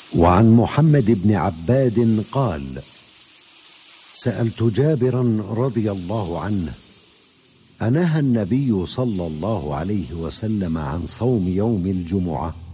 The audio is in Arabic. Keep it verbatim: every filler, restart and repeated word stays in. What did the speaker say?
وعن محمد بن عباد قال: سألت جابرا رضي الله عنه: أنهى النبي صلى الله عليه وسلم عن صوم يوم الجمعة؟